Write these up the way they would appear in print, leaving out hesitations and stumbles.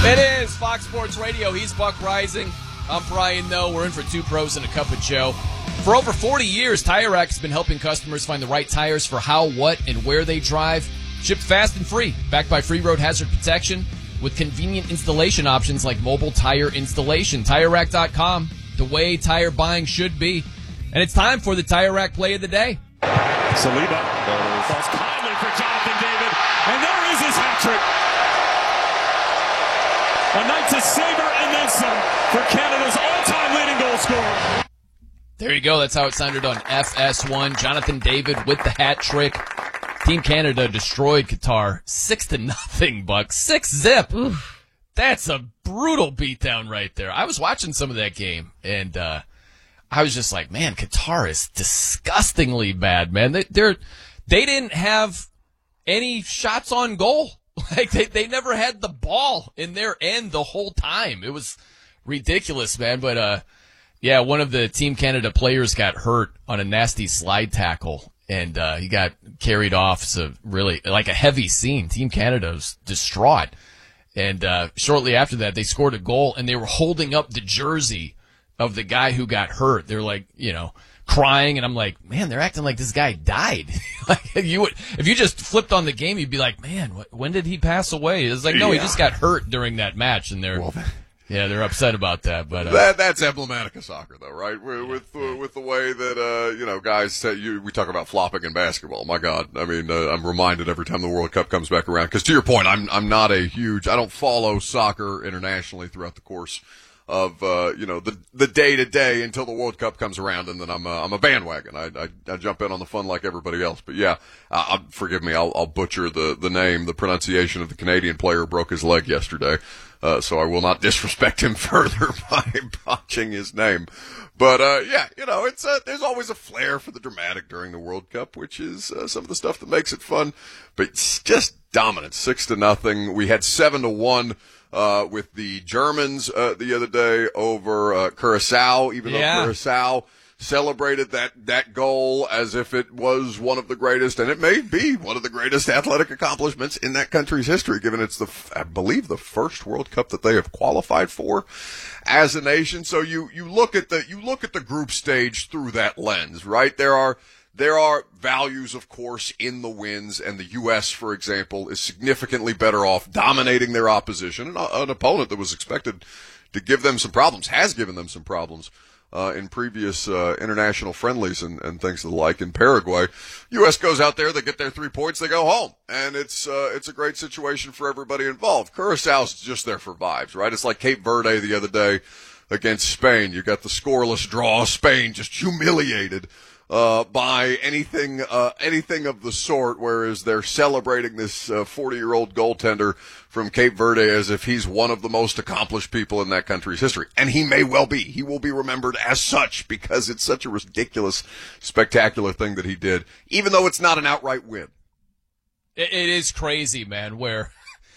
It is Fox Sports Radio. He's Buck Rising. I'm Brian Noe. We're in for two pros and a cup of Joe. For over 40 years, Tire Rack has been helping customers find the right tires for how, what, and where they drive. Shipped fast and free, backed by free road hazard protection with convenient installation options like mobile tire installation. TireRack.com, the way tire buying should be. And it's time for the Tire Rack play of the day. Saliba falls kindly for Jonathan David, and there is his hat trick. A night to savor and then some for Canada's all-time leading goal scorer. There you go. That's how it sounded on FS1. Jonathan David with the hat trick. Team Canada destroyed Qatar 6-0, Buck. 6-zip. Oof. That's a brutal beatdown right there. I was watching some of that game, and I was just like, man, Qatar is disgustingly bad, man. They didn't have any shots on goal. Like they never had the ball in their end the whole time. It was ridiculous, man. But yeah, one of the Team Canada players got hurt on a nasty slide tackle, and he got carried off. So really, like a heavy scene. Team Canada was distraught. And shortly after that, they scored a goal, and they were holding up the jersey of the guy who got hurt. They're like, crying, and I'm like, man, they're acting like this guy died. Like if you just flipped on the game, you'd be like, man, when did he pass away? It's like, no, he just got hurt during that match, and they're upset about that. But that's emblematic of soccer, though, right? With the way that guys say we talk about flopping in basketball. My God, I mean, I'm reminded every time the World Cup comes back around. Because to your point, I'm not I don't follow soccer internationally throughout the course of the day to day until the World Cup comes around, and then I'm a bandwagon. I jump in on the fun like everybody else. But yeah, forgive me, I'll butcher the pronunciation of the Canadian player who broke his leg yesterday. So I will not disrespect him further by botching his name. But there's always a flair for the dramatic during the World Cup, which is some of the stuff that makes it fun. But it's just dominant, 6-0. We had 7-1. With the Germans the other day over Curacao, even though Curacao celebrated that goal as if it was one of the greatest, and it may be one of the greatest athletic accomplishments in that country's history, given it's I believe the first World Cup that they have qualified for as a nation. So you look at the group stage through that lens, right? There are values, of course, in the wins, and the U.S., for example, is significantly better off dominating their opposition, an opponent that was expected to give them some problems, has given them some problems in previous international friendlies and things of the like. In Paraguay, U.S. goes out there, they get their 3 points, they go home, and it's a great situation for everybody involved. Curaçao's just there for vibes, right? It's like Cape Verde the other day against Spain. You got the scoreless draw, Spain just humiliated by anything of the sort, whereas they're celebrating this 40-year-old goaltender from Cape Verde as if he's one of the most accomplished people in that country's history. And he may well be. He will be remembered as such because it's such a ridiculous, spectacular thing that he did, even though it's not an outright win. It is crazy, man, where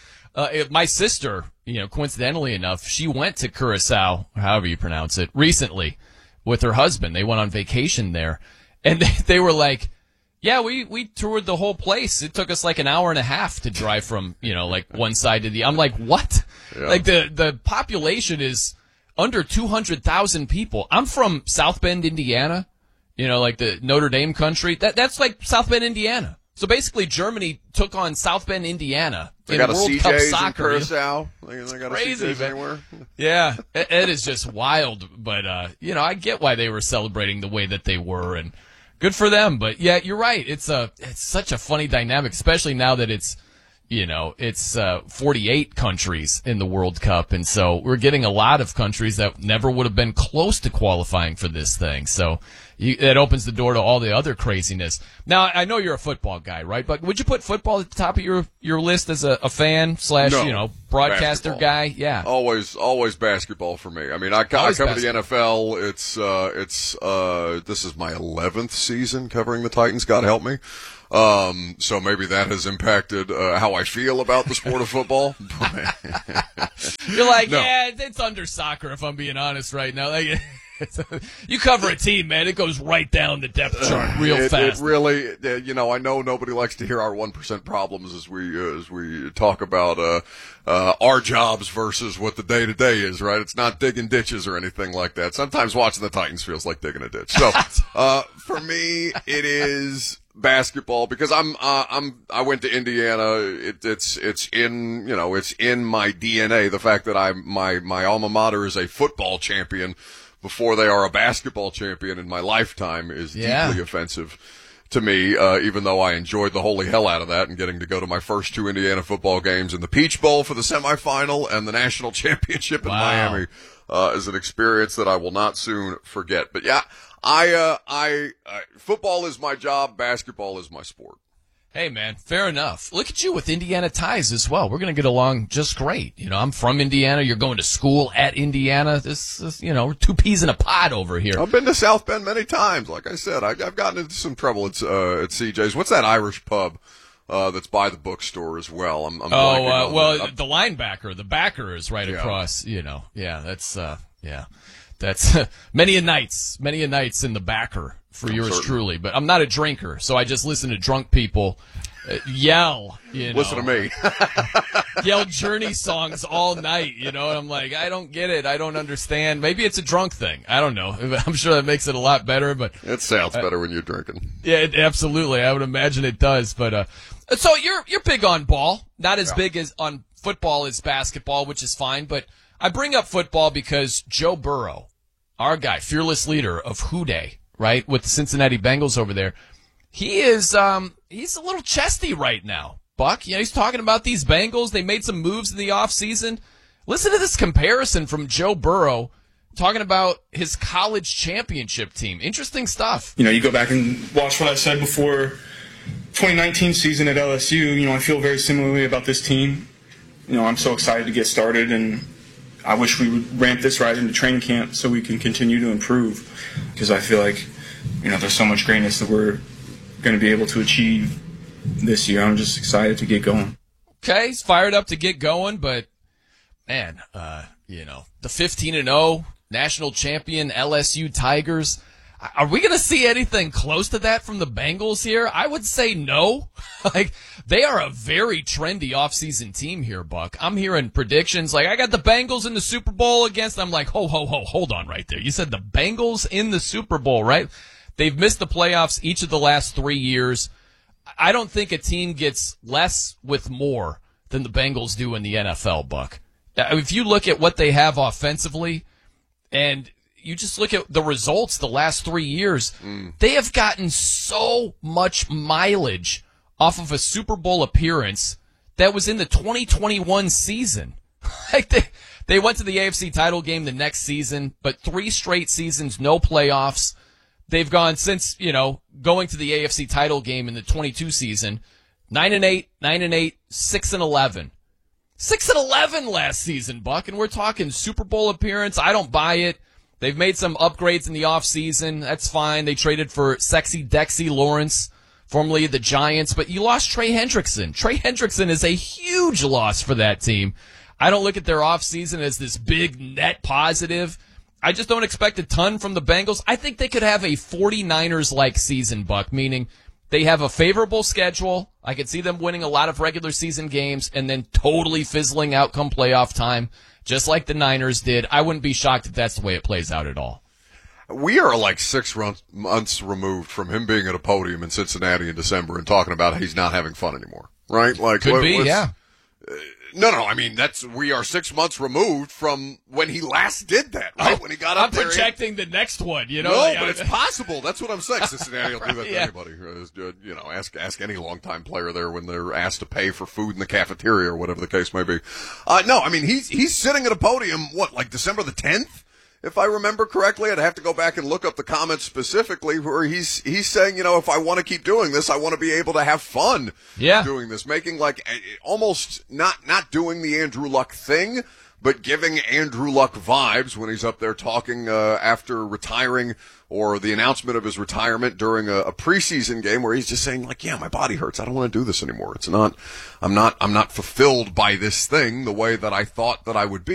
my sister, coincidentally enough, she went to Curacao, however you pronounce it, recently with her husband. They went on vacation there. And they were like, yeah, we toured the whole place. It took us like an hour and a half to drive from, like one side to the, I'm like, what? Yeah. Like the population is under 200,000 people. I'm from South Bend, Indiana, like the Notre Dame country. That's like South Bend, Indiana. So basically Germany took on South Bend, Indiana in World Cup soccer. In Curacao. They got crazy, a CJ's anywhere. Yeah, it is just wild. But, I get why they were celebrating the way that they were, and good for them. But yeah, you're right. It's such a funny dynamic, especially now that it's 48 countries in the World Cup. And so we're getting a lot of countries that never would have been close to qualifying for this thing. So that opens the door to all the other craziness. Now, I know you're a football guy, right? But would you put football at the top of your list as a fan / broadcaster basketball guy? Yeah. Always basketball for me. I mean, I cover the NFL. This is my 11th season covering the Titans. God help me. So maybe that has impacted how I feel about the sport of football. You're like, no. Yeah, it's under soccer, if I'm being honest right now. Like, You cover a team, man, it goes right down the depth chart real fast. It really, I know nobody likes to hear our 1% problems as we talk about our jobs versus what the day-to-day is, right? It's not digging ditches or anything like that. Sometimes watching the Titans feels like digging a ditch. So, for me, it is basketball because I went to Indiana. It's in my DNA. The fact that my alma mater is a football champion before they are a basketball champion in my lifetime is deeply offensive to me, even though I enjoyed the holy hell out of that and getting to go to my first 2 Indiana football games in the Peach Bowl for the semifinal and the national championship in Miami, is an experience that I will not soon forget. But yeah, football is my job. Basketball is my sport. Hey, man, fair enough. Look at you with Indiana ties as well. We're going to get along just great. I'm from Indiana. You're going to school at Indiana. This is, we're 2 peas in a pod over here. I've been to South Bend many times. Like I said, I've gotten into some trouble at CJ's. What's that Irish pub that's by the bookstore as well? I'm the linebacker, the backer is right across, Yeah, that's many a nights in the backer for yours truly. But I'm not a drinker, so I just listen to drunk people yell. Listen to me. Yell Journey songs all night, and I'm like, I don't get it. I don't understand. Maybe it's a drunk thing. I don't know. I'm sure that makes it a lot better, but it sounds better when you're drinking. Yeah, absolutely. I would imagine it does. But so you're big on ball, not as big as on football as basketball, which is fine. But I bring up football because Joe Burrow, our guy, fearless leader of Houday, right, with the Cincinnati Bengals over there, he is he's a little chesty right now, Buck. He's talking about these Bengals. They made some moves in the offseason. Listen to this comparison from Joe Burrow talking about his college championship team. Interesting stuff. You go back and watch what I said before 2019 season at LSU. I feel very similarly about this team. I'm so excited to get started, and I wish we would ramp this right into training camp so we can continue to improve, because I feel like, there's so much greatness that we're going to be able to achieve this year. I'm just excited to get going. Okay, he's fired up to get going, but, man, the 15-0 national champion LSU Tigers, are we going to see anything close to that from the Bengals here? I would say no. They are a very trendy offseason team here, Buck. I'm hearing predictions I got the Bengals in the Super Bowl against. I'm like, hold on right there. You said the Bengals in the Super Bowl, right? They've missed the playoffs each of the last 3 years. I don't think a team gets less with more than the Bengals do in the NFL, Buck. If you look at what they have offensively and you just look at the results the last 3 years, they have gotten so much mileage off of a Super Bowl appearance that was in the 2021 season. They went to the AFC title game the next season, but 3 straight seasons, no playoffs. They've gone since, going to the AFC title game in the 22 season, 9-8, 9-8, 6-11. 6-11 last season, Buck, and we're talking Super Bowl appearance. I don't buy it. They've made some upgrades in the offseason. That's fine. They traded for sexy Dexy Lawrence, formerly the Giants, but you lost Trey Hendrickson. Trey Hendrickson is a huge loss for that team. I don't look at their offseason as this big net positive. I just don't expect a ton from the Bengals. I think they could have a 49ers-like season, Buck, meaning they have a favorable schedule. I could see them winning a lot of regular season games and then totally fizzling out come playoff time, just like the Niners did. I wouldn't be shocked if that's the way it plays out at all. We are like 6 months removed from him being at a podium in Cincinnati in December and talking about he's not having fun anymore, right? Could be, yeah. No, I mean, we are 6 months removed from when he last did that, right? When he got up there. I'm projecting the next one, No, but it's possible. That's what I'm saying. Cincinnati will do that to anybody. Ask any longtime player there when they're asked to pay for food in the cafeteria or whatever the case may be. No, I mean, he's sitting at a podium, December the 10th? If I remember correctly, I'd have to go back and look up the comments specifically where he's saying, if I want to keep doing this, I want to be able to have fun doing this, making almost not doing the Andrew Luck thing, but giving Andrew Luck vibes when he's up there talking after retiring or the announcement of his retirement during a preseason game where he's just saying my body hurts. I don't want to do this anymore. I'm not fulfilled by this thing the way that I thought that I would be.